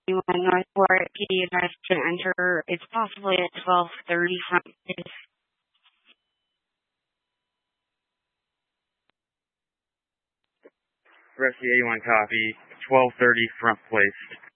81 Northport, PD address to enter. It's possibly at 1230 front place. Rescue 81 copy, 1230 front place.